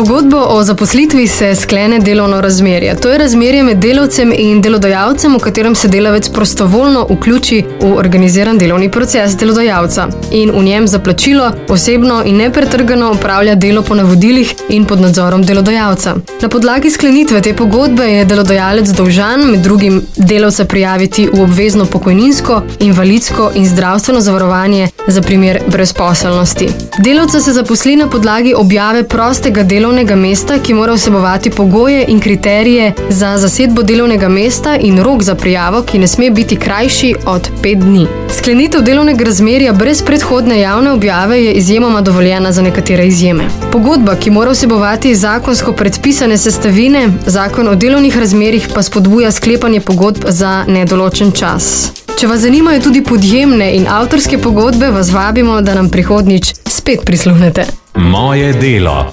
Pogodbo o zaposlitvi se sklene delovno razmerje. To je razmerje med delavcem in delodajalcem, v katerem se delavec prostovoljno vključi v organiziran delovni proces delodajalca in v njem za plačilo osebno in nepretrgano opravlja delo po navodilih in pod nadzorom delodajalca. Na podlagi sklenitve te pogodbe je delodajalec dolžan med drugim delavca prijaviti v obvezno pokojninsko, invalidsko in zdravstveno zavarovanje za primer brezposelnosti. Delavca se zaposli na podlagi objave prostega delovnega mesta, ki mora vsebovati pogoje in kriterije za zasedbo delovnega mesta in rok za prijavo, ki ne sme biti krajši od 5 dni. Sklenitev delovnega razmerja brez predhodne javne objave je izjemoma dovoljena za nekatere izjeme. Pogodba, ki mora vsebovati zakonsko predpisane sestavine, zakon o delovnih razmerjih pa spodbuja sklepanje pogodb za nedoločen čas. Če vas zanimajo tudi podjemne in avtorske pogodbe, vas vabimo, da nam prihodnjič spet prisluhnete. Moje delo.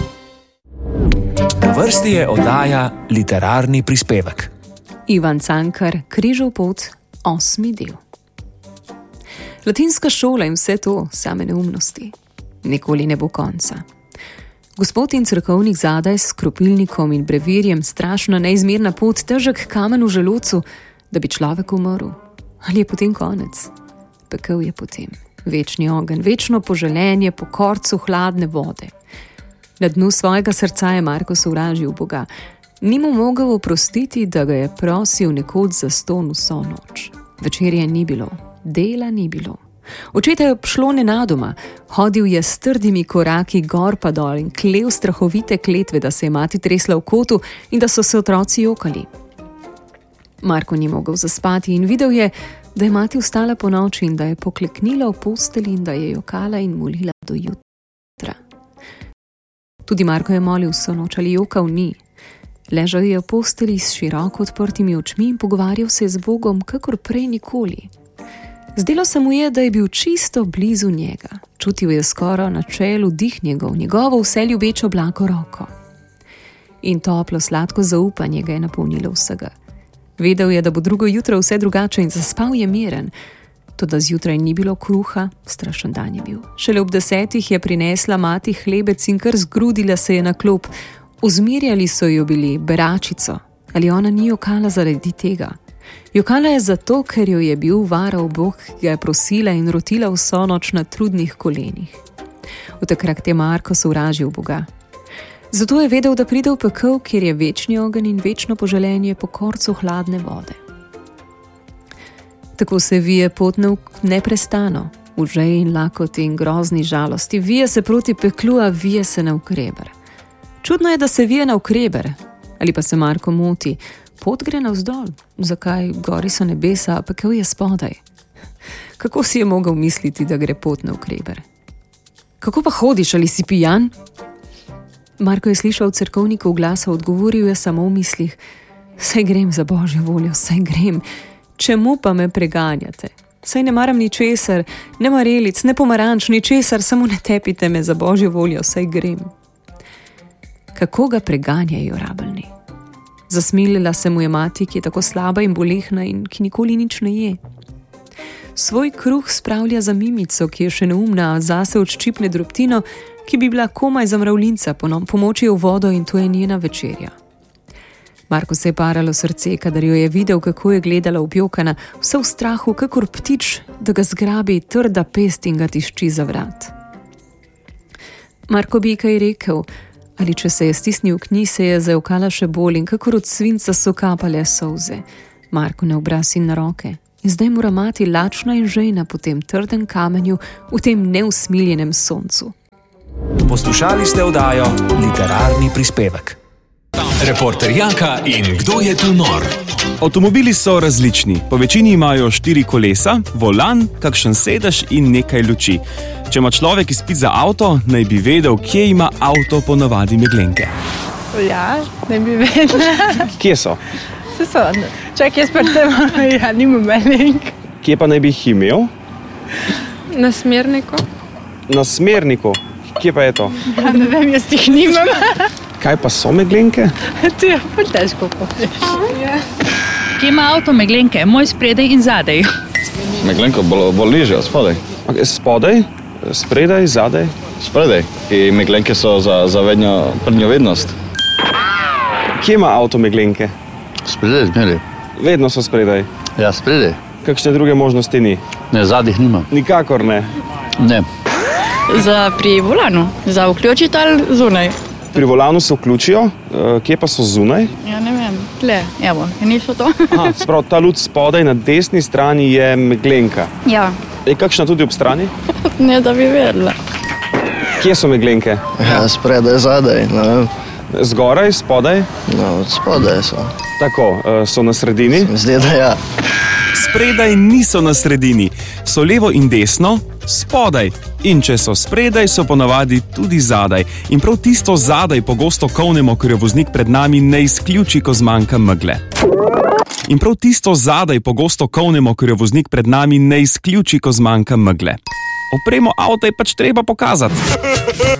Na vrsti je oddaja Literarni prispevek. Ivan Cankar, Križev pot, 8. del. Latinska šola in vse to, same neumnosti. Nikoli ne bo konca. Gospod in cerkovnik zadaj s kropilnikom in brevirjem, strašno neizmerna pot, težek kamen v želodcu, da bi človek umrl. Ali je potem konec? Pekel je potem. Večni ogenj, večno poželenje po korcu hladne vode. Na dnu svojega srca je Marko sovražil Boga. Ni mu mogel oprostiti, da ga je prosil nekoč za ston vso noč. Večerje ni bilo, dela ni bilo. Očeta je šlo nenadoma, hodil je s trdimi koraki gor pa dol in klel strahovite kletve, da se je mati tresla v kotu in da so se otroci jokali. Marko ni mogel zaspati in videl je, da je mati vstala po noči in da je pokleknila v posteli in da je jokala in molila do jutra. Tudi Marko je molil vso noč, ali jokal ni. Ležal je v posteli s široko odprtimi očmi in pogovarjal se z Bogom, kakor prej nikoli. Zdelo se mu je, da je bil čisto blizu njega. Čutil je skoraj na čelu dih njegovo vse ljubečo oblako roko. In toplo, sladko zaupanje ga je napolnilo vsega. Vedel je, da bo drugo jutro vse drugače in zaspal je miren. Toda zjutraj ni bilo kruha, strašen dan je bil. Šele ob 10 je prinesla mati hlebec in kar zgrudila se je na klop. Uzmirjali so jo bili beračico. Ali ona ni jokala zaradi tega? Jokala je zato, ker jo je bil varal Bog, ki ga je prosila in rotila vso noč na trudnih kolenih. V takrat je Marko sovražil Boga. Zato je vedel, da pride v pekel, kjer je večni ogenj in večno poželenje po korcu hladne vode. Tako se vije pot neprestano, v žeji in lakoti in grozni žalosti, vije se proti peklu, a vije se navkreber. Čudno je, da se vije navkreber, ali pa se Marko moti, pot gre navzdol, zakaj gori so nebesa, a pekel je spodaj. Kako si je mogel misliti, da gre pot navkreber? Kako pa hodiš, ali si pijan? Marko je slišal cerkovnikov glasa, odgovoril je samo v mislih: saj grem za Božjo voljo, saj grem. Čemu pa me preganjate? Saj ne maram ničesar, ne marelic, ne pomaranč, ničesar, samo ne tepite me za Božjo voljo, saj grem. Kako ga preganjajo rabelni? Zasmilila se mu je mati, ki je tako slaba in bolehna in ki nikoli nič ne je. Svoj kruh spravlja za mimico, ki je še neumna, a zase odščipne drobtino, ki bi bila komaj za mravljinca, pomoči v vodo in to je njena večerja. Marko se je paralo srce, kadar jo je videl, kako je gledala objokana, vse v strahu, kakor ptič, da ga zgrabi trda pest in ga tišči za vrat. Marko bi kaj rekel, ali če se je stisnil k njej, se je zajokala še bolj in kakor od svinca so kapale solze. Marko ne obraz in na roke. In zdaj mora mati lačna in žejna po tem trdem kamenju v tem neusmiljenem soncu. Poslušali ste oddajo Literarni prispevek. Reporter Jaka in Kdo je tu nor? Avtomobili so različni. Po večini imajo 4 kolesa, volan, kakšen sedež in nekaj luči. Če ima človek izpit za avto, naj bi vedel, kje ima avto po navadi meglenke. Ja, ne bi vedel. Kje so? Se so. Čak, jaz pa tem, ja, nimam meglenk. Kje pa naj bi jih imel? Na smerniku. Na smerniku? Kje pa je to? Ja, ne vem, jaz jih nimam. Kaj pa so meglenke? To je pa težko povedati. Ja. Kje ima avto meglenke? Moj spredaj in zadaj. Meglenko bolj liže od spodaj. Okay, spodaj? Spredaj, zadaj? Spredaj. In meglenke so za prednjo vednost. Kje ima avto meglenke? Spredaj zmeri. Vedno so spredaj. Ja, spredaj. Kakšne druge možnosti ni? Ne, zadnjih nima. Nikakor ne. Ne. Pri volanu, za vključiti ali zunaj. Pri volanu se vključijo, kje pa so zunaj? Ja, ne vem, tle, evo, niso to. Aha, sprav, ta luč spodaj na desni strani je meglenka. Ja, Je kakšna tudi ob strani? ne da bi vedela. Kje so meglenke? Ja, spredaj, zadaj, ne vem. Zgoraj, spodaj? No, od spodaj so. Tako, so na sredini? Zdi, da ja. Spredaj niso na sredini, so levo in desno, spodaj. In če so spredaj, so ponavadi tudi zadaj. In prav tisto zadaj pogosto kolnemo, ker jo voznik pred nami ne izključi, ko zmanjka megle. In prav tisto zadaj pogosto kolnemo, ker jo voznik pred nami ne izključi, ko zmanjka megle. Opremo avta je pač treba pokazati.